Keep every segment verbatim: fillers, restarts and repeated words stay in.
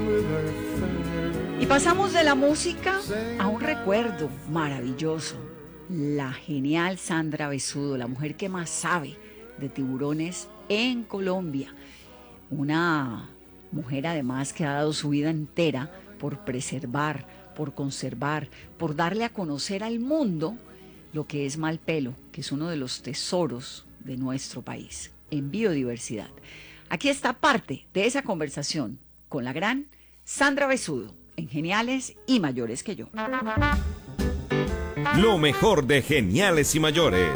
Y pasamos de la música a un recuerdo maravilloso. La genial Sandra Besudo, la mujer que más sabe de tiburones en Colombia. Una mujer además que ha dado su vida entera por preservar, por conservar, por darle a conocer al mundo lo que es Malpelo, que es uno de los tesoros de nuestro país en biodiversidad. Aquí está parte de esa conversación con la gran Sandra Besudo, en Geniales y Mayores que yo. Lo mejor de Geniales y Mayores.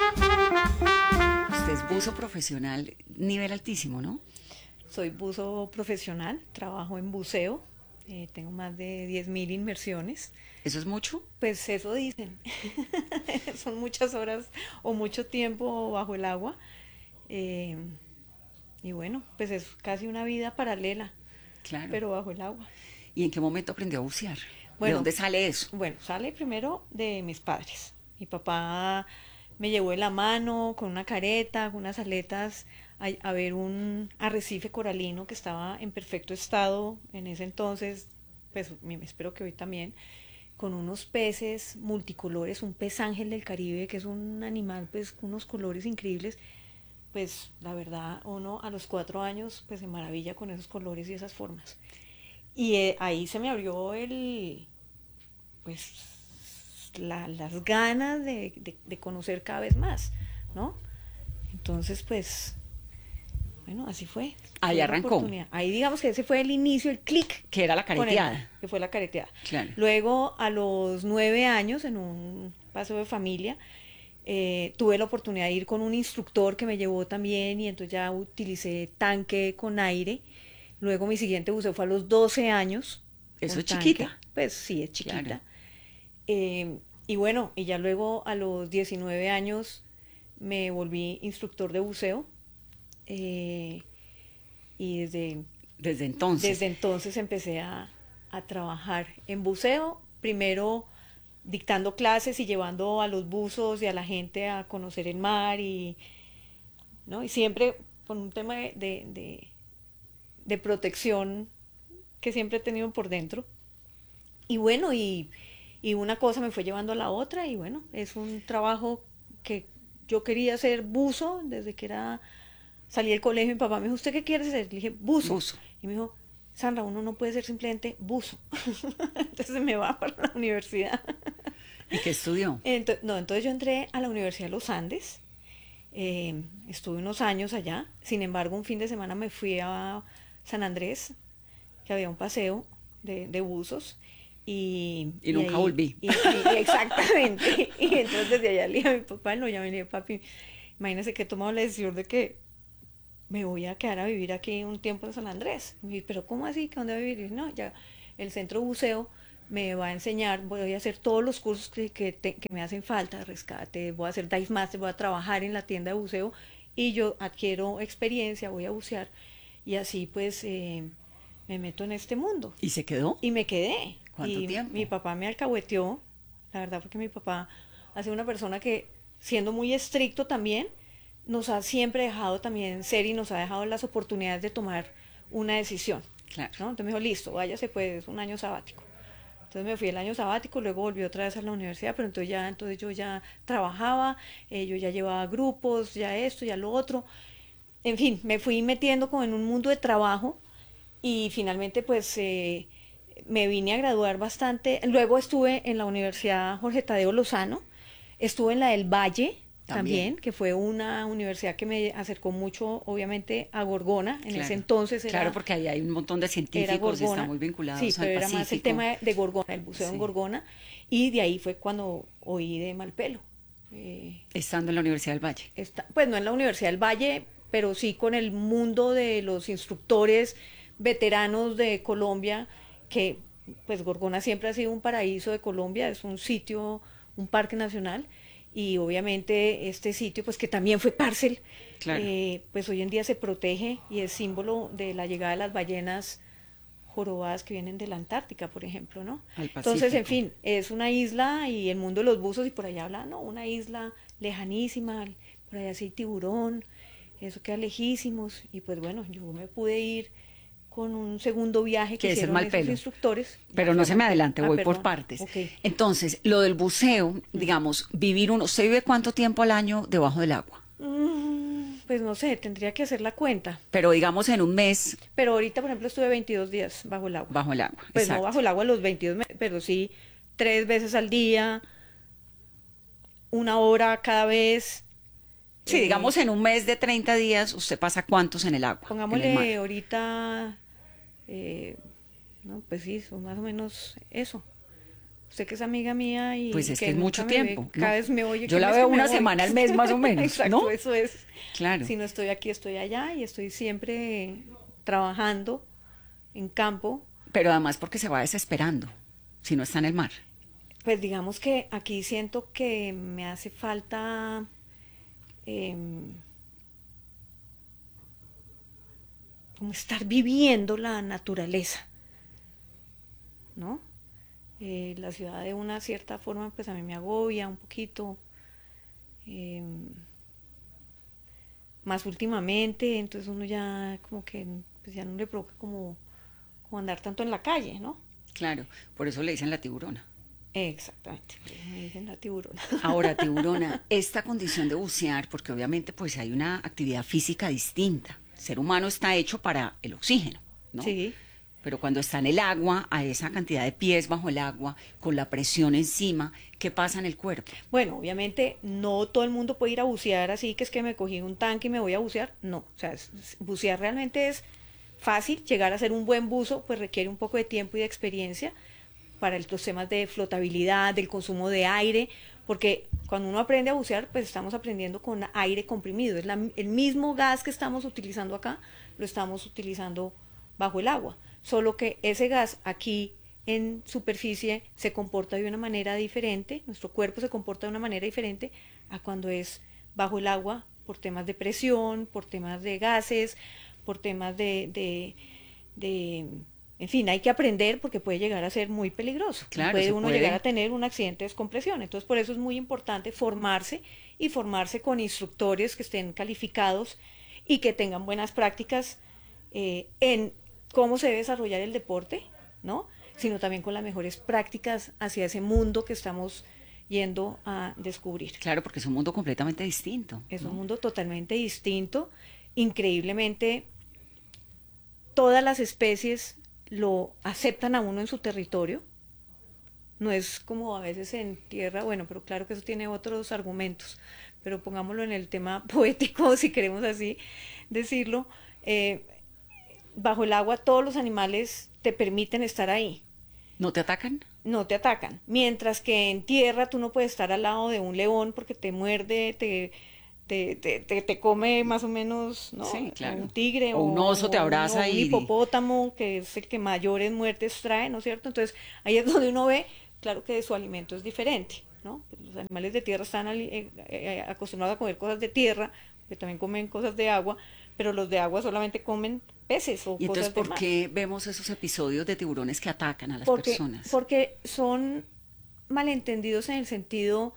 Usted es buzo profesional, nivel altísimo, ¿no? Soy buzo profesional, trabajo en buceo, eh, tengo más de diez mil inmersiones. ¿Eso es mucho? Pues eso dicen, son muchas horas o mucho tiempo bajo el agua. Eh, y bueno, pues es casi una vida paralela, claro, pero bajo el agua. ¿Y en qué momento aprendió a bucear? Bueno, ¿de dónde sale eso? Bueno, sale primero de mis padres. Mi papá me llevó de la mano con una careta, con unas aletas, a, a ver un arrecife coralino que estaba en perfecto estado en ese entonces, pues espero que hoy también, con unos peces multicolores, un pez ángel del Caribe, que es un animal pues con unos colores increíbles. Pues la verdad, uno a los cuatro años pues se maravilla con esos colores y esas formas. Y eh, ahí se me abrió el, pues, la, las ganas de, de, de conocer cada vez más, ¿no? Entonces, pues, bueno, así fue. Ahí fue arrancó. Ahí digamos que ese fue el inicio, el clic. Que era la careteada. Que fue la careteada. Claro. Luego, a los nueve años, en un paseo de familia, eh, tuve la oportunidad de ir con un instructor que me llevó también, y entonces ya utilicé tanque con aire. Luego mi siguiente buceo fue a los doce años. ¿Eso es tanque. chiquita? Pues sí, es chiquita. Claro. Eh, y bueno, y ya luego a los diecinueve años me volví instructor de buceo. Eh, y desde, desde entonces. Desde entonces empecé a, a trabajar en buceo. Primero dictando clases y llevando a los buzos y a la gente a conocer el mar. Y, ¿no? y siempre con un tema de... de, de de protección que siempre he tenido por dentro. Y bueno, y, y una cosa me fue llevando a la otra, y bueno, es un trabajo que yo quería ser buzo desde que era, salí del colegio. Mi papá me dijo, ¿usted qué quiere ser? Le dije, buzo. buzo. Y me dijo, Sandra, uno no puede ser simplemente buzo. Entonces me va para la universidad. ¿Y qué estudió? Entonces, no, entonces yo entré a la Universidad de los Andes, eh, estuve unos años allá. Sin embargo, un fin de semana me fui a San Andrés, que había un paseo de, de buzos, y, y, y nunca ahí, volví. Y, y, exactamente. Y entonces desde allá le dije a mi papá, no, ya me dije, papi, imagínese que he tomado la decisión de que me voy a quedar a vivir aquí un tiempo en San Andrés. Y me dije, pero ¿cómo así? ¿Que dónde voy a vivir? Y no, ya el centro de buceo me va a enseñar, voy a hacer todos los cursos que, que, te, que me hacen falta, rescate, voy a hacer dive master, voy a trabajar en la tienda de buceo, y yo adquiero experiencia, voy a bucear. Y así pues eh, me meto en este mundo. ¿Y se quedó? Y me quedé. ¿Cuánto y tiempo? Mi papá me alcahueteó, la verdad, porque mi papá ha sido una persona que, siendo muy estricto también, nos ha siempre dejado también ser, y nos ha dejado las oportunidades de tomar una decisión. Claro. ¿no? Entonces me dijo, listo, váyase pues, un año sabático. Entonces me fui el año sabático, luego volví otra vez a la universidad, pero entonces ya entonces yo ya trabajaba, eh, yo ya llevaba grupos, ya esto, ya lo otro. En fin, me fui metiendo como en un mundo de trabajo, y finalmente pues eh, me vine a graduar bastante. Luego estuve en la Universidad Jorge Tadeo Lozano, estuve en la del Valle también, también que fue una universidad que me acercó mucho, obviamente, a Gorgona. En claro, ese entonces era... Claro, porque ahí hay un montón de científicos y están muy vinculados al Sí, pero al era Pacífico. Más el tema de Gorgona, el buceo sí. en Gorgona, y de ahí fue cuando oí de Malpelo. Eh, Estando en la Universidad del Valle. Está, pues no en la Universidad del Valle, pero sí con el mundo de los instructores veteranos de Colombia, que pues Gorgona siempre ha sido un paraíso de Colombia, es un sitio, un parque nacional, y obviamente este sitio, pues que también fue cárcel, claro. eh, pues hoy en día se protege y es símbolo de la llegada de las ballenas jorobadas que vienen de la Antártica, por ejemplo, ¿no? Entonces, en fin, es una isla, y el mundo de los buzos, y por allá habla, no, una isla lejanísima, por allá sí hay tiburón, eso queda lejísimos, y pues bueno, yo me pude ir con un segundo viaje que, Que es el hicieron esos Malpelo. instructores. Pero no se me adelante, Ah, voy perdón. por partes. Ok. Entonces, lo del buceo, digamos, vivir uno, ¿usted vive cuánto tiempo al año debajo del agua? Mm, pues no sé, tendría que hacer la cuenta. Pero digamos en un mes Pero ahorita, por ejemplo, estuve veintidós días bajo el agua. bajo el agua. Pues exacto. no bajo el agua los veintidós, me- pero sí tres veces al día, una hora cada vez. Sí, Eh, digamos en un mes de treinta días, ¿usted pasa cuántos en el agua? en el Pongámosle mar? ahorita, eh, no, pues sí, son más o menos eso. Usted que es amiga mía y Pues es que que es nunca mucho me ve, tiempo, cada ¿no? vez me oye. Yo ¿qué la mes veo que me una voy? semana al mes más o menos, Exacto, ¿no? eso es. Claro. Si no estoy aquí, estoy allá y estoy siempre trabajando en campo. Pero además porque se va desesperando si no está en el mar. Pues digamos que aquí siento que me hace falta em, como estar viviendo la naturaleza, ¿no? Eh, la ciudad de una cierta forma pues a mí me agobia un poquito, em, más últimamente, entonces uno ya como que pues ya no le provoca como, como andar tanto en la calle, ¿no? Claro, por eso le dicen la tiburona. Exactamente, por eso me dicen la tiburona. Ahora, tiburona, esta condición de bucear, porque obviamente pues hay una actividad física distinta. El ser humano está hecho para el oxígeno, ¿no? Sí. Pero cuando está en el agua, a esa cantidad de pies bajo el agua, con la presión encima, ¿qué pasa en el cuerpo? Bueno, obviamente no todo el mundo puede ir a bucear así, que es que me cogí un tanque y me voy a bucear. No, o sea, es- es- bucear realmente es fácil. Llegar a ser un buen buzo, pues requiere un poco de tiempo y de experiencia para el- los temas de flotabilidad, del consumo de aire, porque cuando uno aprende a bucear, pues estamos aprendiendo con aire comprimido. Es la- el mismo gas que estamos utilizando acá, lo estamos utilizando bajo el agua. Solo que ese gas aquí en superficie se comporta de una manera diferente, nuestro cuerpo se comporta de una manera diferente a cuando es bajo el agua por temas de presión, por temas de gases, por temas de, de, de en fin, hay que aprender porque puede llegar a ser muy peligroso. Claro, puede se uno puede. llegar a tener un accidente de descompresión. Entonces, por eso es muy importante formarse y formarse con instructores que estén calificados y que tengan buenas prácticas eh, en cómo se debe desarrollar el deporte, ¿no? Sino también con las mejores prácticas hacia ese mundo que estamos yendo a descubrir. Claro, porque es un mundo completamente distinto. Es ¿no? un mundo totalmente distinto, increíblemente todas las especies lo aceptan a uno en su territorio, no es como a veces en tierra, bueno, pero claro que eso tiene otros argumentos, pero pongámoslo en el tema poético, si queremos así decirlo, eh, bajo el agua todos los animales te permiten estar ahí, ¿No te atacan? no te atacan, mientras que en tierra tú no puedes estar al lado de un león porque te muerde, te, te, te, te, te come más o menos, ¿no? Sí, claro. Un tigre O un oso te abraza o un y- hipopótamo, que es el que mayores muertes trae, ¿no es cierto? Entonces ahí es donde uno ve, claro que su alimento es diferente, ¿no? Los animales de tierra están ali- eh, eh, acostumbrados a comer cosas de tierra, que también comen cosas de agua, pero los de agua solamente comen peces o ¿Y entonces cosas de por mar. qué vemos esos episodios de tiburones que atacan a las porque, personas? porque son malentendidos en el sentido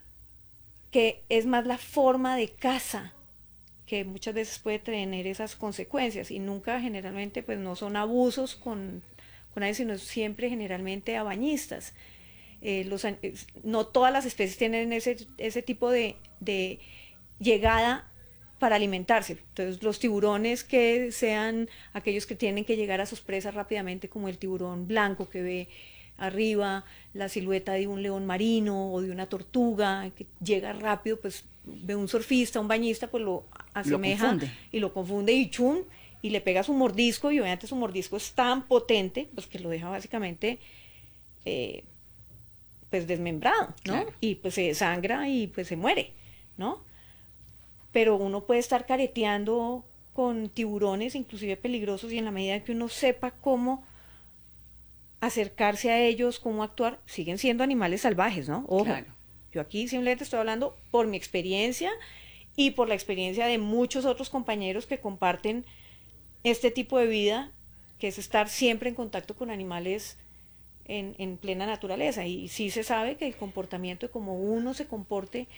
que es más la forma de caza que muchas veces puede tener esas consecuencias y nunca generalmente pues no son abusos con, con nadie, sino siempre generalmente a bañistas. Eh, los, an- es- no todas las especies tienen ese, ese tipo de, de llegada para alimentarse. Entonces los tiburones que sean aquellos que tienen que llegar a sus presas rápidamente, como el tiburón blanco que ve arriba la silueta de un león marino o de una tortuga que llega rápido, pues ve un surfista, un bañista, pues lo asemeja confunde. y lo confunde y chum, y le pega su mordisco y obviamente su mordisco es tan potente pues que lo deja básicamente eh, pues desmembrado, ¿no? Claro. Y pues se desangra y pues se muere, ¿no? Pero uno puede estar careteando con tiburones, inclusive peligrosos, y en la medida que uno sepa cómo acercarse a ellos, cómo actuar, siguen siendo animales salvajes, ¿no? Ojo, Claro. yo aquí simplemente estoy hablando por mi experiencia y por la experiencia de muchos otros compañeros que comparten este tipo de vida, que es estar siempre en contacto con animales en, en plena naturaleza. Y sí se sabe que el comportamiento de cómo uno se comporte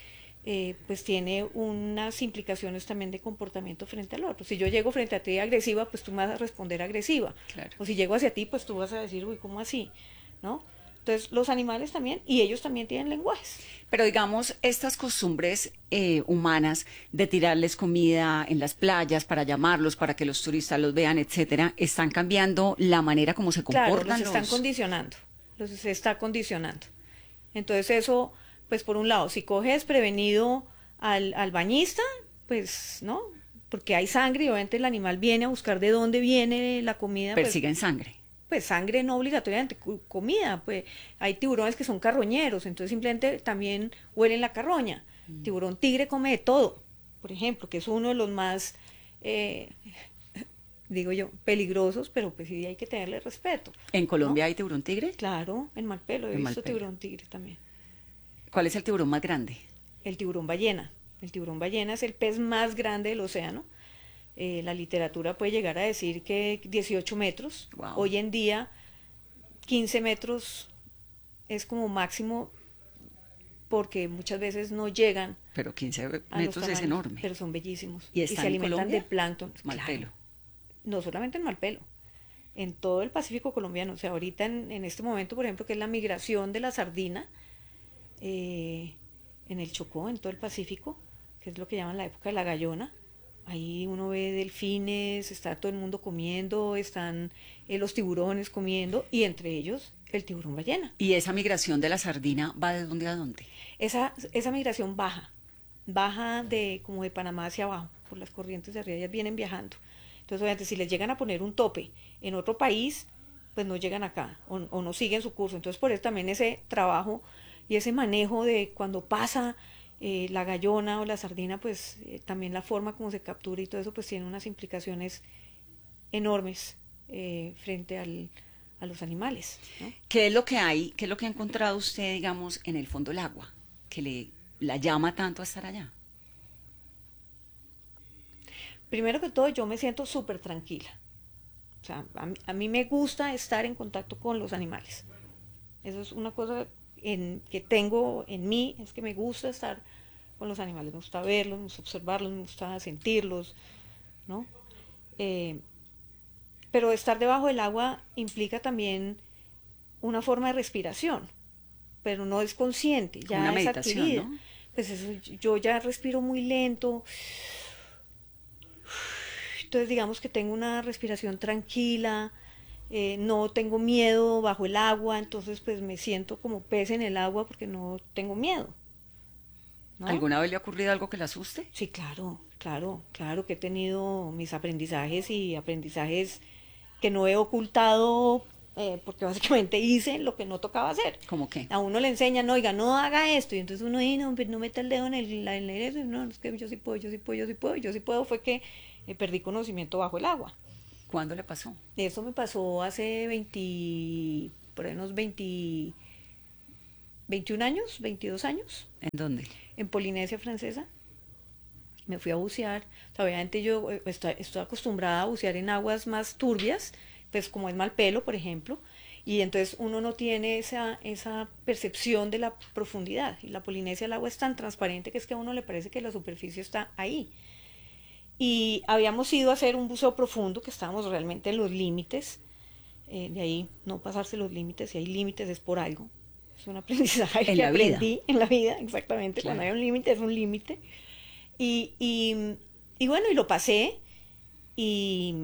eh, pues tiene unas implicaciones también de comportamiento frente al otro. Si yo llego frente a ti agresiva, pues tú me vas a responder agresiva. Claro. O si llego hacia ti, pues tú vas a decir, uy, ¿cómo así? ¿No? Entonces, los animales también, y ellos también tienen lenguajes. Pero digamos, estas costumbres eh, humanas de tirarles comida en las playas para llamarlos, para que los turistas los vean, etcétera, están cambiando la manera como se comportan. Claro, los están los... condicionando, los se está condicionando. Entonces eso, pues por un lado, si coge desprevenido al, al bañista, pues, ¿no? Porque hay sangre y obviamente el animal viene a buscar de dónde viene la comida. Persiguen pues, sangre. Pues sangre no obligatoriamente, comida, pues hay tiburones que son carroñeros, entonces simplemente también huelen la carroña. Mm. Tiburón tigre come de todo, por ejemplo, que es uno de los más, eh, digo yo, peligrosos, pero pues sí hay que tenerle respeto. ¿En Colombia ¿no? hay tiburón tigre? Claro, en Malpelo, he en visto Malpelo. tiburón tigre también. ¿Cuál es el tiburón más grande? El tiburón ballena. El tiburón ballena es el pez más grande del océano. Eh, la literatura puede llegar a decir que dieciocho metros. Wow. Hoy en día quince metros es como máximo porque muchas veces no llegan. Pero quince metros es enorme. Pero son bellísimos. ¿Y, y se alimentan Colombia? de plancton. Malpelo. Claro. No solamente en Malpelo, en todo el Pacífico colombiano. O sea, ahorita en, en este momento, por ejemplo, que es la migración de la sardina eh, en el Chocó, en todo el Pacífico, que es lo que llaman la época de la gallona. Ahí uno ve delfines, está todo el mundo comiendo, están eh, los tiburones comiendo y entre ellos el tiburón ballena. ¿Y esa migración de la sardina va de dónde a dónde? Esa, esa migración baja, baja de como de Panamá hacia abajo, por las corrientes de arriba, ellas vienen viajando. Entonces obviamente si les llegan a poner un tope en otro país, pues no llegan acá o, o no siguen su curso. Entonces por eso también ese trabajo y ese manejo de cuando pasa Eh, la gallona o la sardina, pues eh, también la forma como se captura y todo eso, pues tiene unas implicaciones enormes eh, frente al, a los animales, ¿no? ¿Qué es lo que hay, qué es lo que ha encontrado usted, digamos, en el fondo del agua, que le la llama tanto a estar allá? Primero que todo, yo me siento súper tranquila. O sea, a mí, a mí me gusta estar en contacto con los animales. Eso es una cosa en, que tengo en mí, es que me gusta estar con los animales, me gusta verlos, me gusta observarlos, me gusta sentirlos, ¿no? Eh, pero estar debajo del agua implica también una forma de respiración, pero no es consciente, ya una es meditación, adquirida. ¿no? Pues eso, yo ya respiro muy lento, entonces digamos que tengo una respiración tranquila. Eh, no tengo miedo bajo el agua, entonces pues me siento como pez en el agua porque no tengo miedo, ¿no? ¿Alguna vez le ha ocurrido algo que le asuste? Sí, claro, claro, claro que he tenido mis aprendizajes y aprendizajes que no he ocultado eh, porque básicamente hice lo que no tocaba hacer. ¿Cómo qué? A uno le enseñan, oiga, no haga esto, y entonces uno dice, no, no meta el dedo en el, en el eso, no, es que yo sí puedo, yo sí puedo, yo sí puedo, yo sí puedo, fue que eh, perdí conocimiento bajo el agua. ¿Cuándo le pasó? Eso me pasó hace veinte, por ahí unos veinte, veintiún años, veintidós años. ¿En dónde? En Polinesia Francesa. Me fui a bucear. O sea, obviamente yo estoy, estoy acostumbrada a bucear en aguas más turbias, pues como es Malpelo, por ejemplo, y entonces uno no tiene esa, esa percepción de la profundidad. Y la Polinesia, el agua es tan transparente que es que a uno le parece que la superficie está ahí. Y habíamos ido a hacer un buceo profundo, que estábamos realmente en los límites, eh, de ahí no pasarse los límites, si hay límites es por algo, es un aprendizaje en que la aprendí vida. en la vida, exactamente, Claro. Cuando hay un límite es un límite, y, y, y bueno, y lo pasé, y,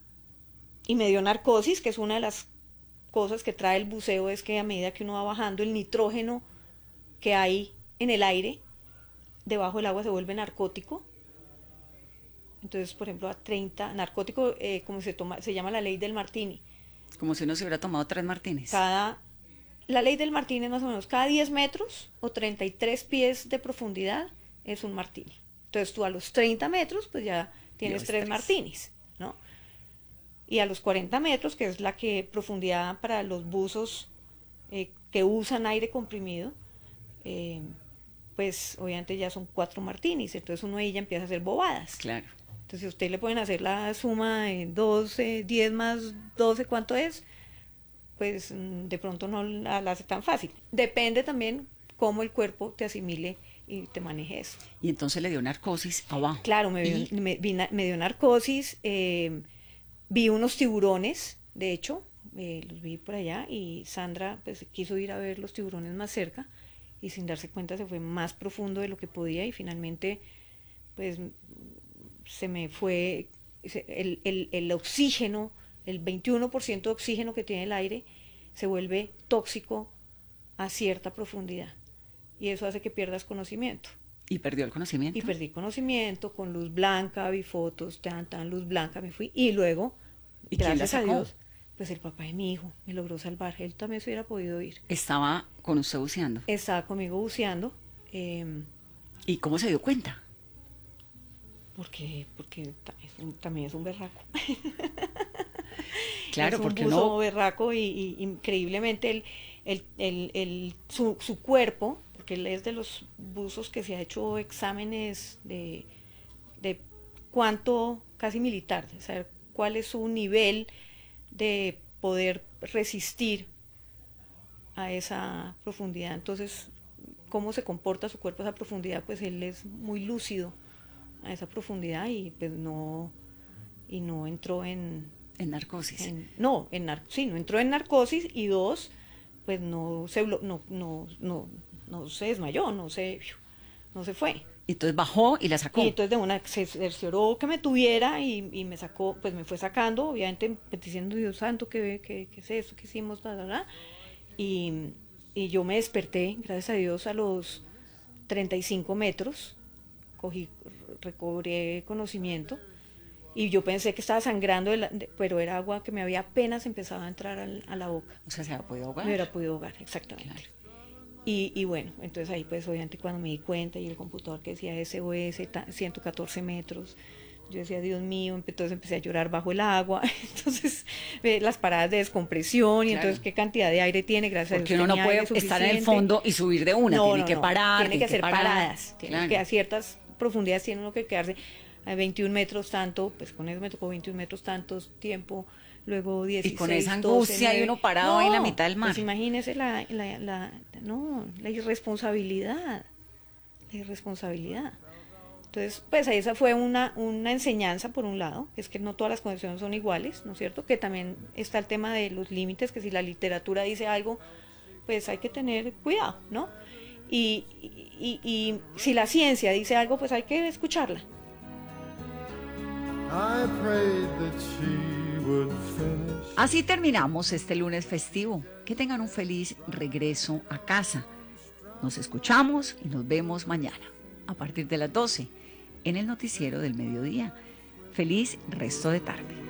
y me dio narcosis, que es una de las cosas que trae el buceo, es que a medida que uno va bajando, el nitrógeno que hay en el aire, debajo del agua se vuelve narcótico. Entonces, por ejemplo, a treinta, narcótico, eh, como se toma, se llama la ley del martini. Como si uno se hubiera tomado tres martinis. Cada, la ley del martini es más o menos, cada diez metros o treinta y tres pies de profundidad es un martini. Entonces tú a los treinta metros, pues ya tienes Dios, tres, tres martinis, ¿no? Y a los cuarenta metros, que es la que profundidad para los buzos eh, que usan aire comprimido, eh, pues obviamente ya son cuatro martinis. Entonces uno ahí ya empieza a hacer bobadas. Claro. Entonces, si usted le pueden hacer la suma de doce, diez más doce, ¿cuánto es? Pues de pronto no la, la hace tan fácil. Depende también cómo el cuerpo te asimile y te manejes. Y entonces le dio narcosis abajo. Claro, me, y... dio, me, vi, me dio narcosis, eh, vi unos tiburones, de hecho, eh, los vi por allá, y Sandra pues quiso ir a ver los tiburones más cerca, y sin darse cuenta se fue más profundo de lo que podía, y finalmente pues se me fue el, el, el oxígeno, el veintiuno por ciento de oxígeno que tiene el aire, se vuelve tóxico a cierta profundidad, y eso hace que pierdas conocimiento. ¿Y perdió el conocimiento? Y perdí conocimiento, con luz blanca, vi fotos, tan, tan, luz blanca, me fui, y luego, ¿Y gracias a Dios, pues el papá de mi hijo me logró salvar, él también se hubiera podido ir. ¿Estaba con usted buceando? Estaba conmigo buceando. Eh, ¿Y cómo se dio cuenta? Porque, porque es un, también es un berraco. Claro, es un porque buzo no... berraco y, y increíblemente el, el, el, el, su, su cuerpo, porque él es de los buzos que se ha hecho exámenes de, de cuánto, casi militar, de saber cuál es su nivel de poder resistir a esa profundidad. Entonces, cómo se comporta su cuerpo a esa profundidad, pues él es muy lúcido a esa profundidad y pues no, y no entró en... En narcosis. En, no, en nar, sí, no entró en narcosis, y dos, pues no se, no, no, no, no se desmayó, no se, no se fue. Entonces bajó y la sacó. Y entonces de una se cercioró que me tuviera y, y me sacó, pues me fue sacando, obviamente diciendo, Dios santo, ¿qué, qué, qué es eso? ¿Qué hicimos? Bla, bla, bla. Y, y yo me desperté, gracias a Dios, a los treinta y cinco metros, cogí, recobré conocimiento, y yo pensé que estaba sangrando, de la, de, pero era agua que me había apenas empezado a entrar al, a la boca. O sea, se había podido ahogar. Me hubiera podido ahogar, exactamente. Claro. Y, y bueno, entonces ahí pues obviamente cuando me di cuenta, y el computador que decía S O S, ciento catorce metros, yo decía, Dios mío, entonces empecé a llorar bajo el agua, entonces eh, las paradas de descompresión, y claro. Entonces qué cantidad de aire tiene, gracias Porque a Dios. Porque uno no puede estar en el fondo y subir de una, no, tiene no, que parar. Tiene, tiene que hacer parar. paradas, tiene claro. que a ciertas profundidades tiene uno que quedarse a veintiún metros tanto, pues con eso me tocó veintiún metros tantos tiempo, luego dieciséis, y con esa angustia doce, y uno parado no, ahí en la mitad del mar. Pues imagínese la, la, la, no, la irresponsabilidad, la irresponsabilidad. Entonces, pues esa fue una, una enseñanza por un lado, es que no todas las condiciones son iguales, ¿no es cierto? Que también está el tema de los límites, que si la literatura dice algo, pues hay que tener cuidado, ¿no? Y, y, y, y si la ciencia dice algo, pues hay que escucharla. Así terminamos este lunes festivo. Que tengan un feliz regreso a casa. Nos escuchamos y nos vemos mañana a partir de las doce en el noticiero del mediodía. Feliz resto de tarde.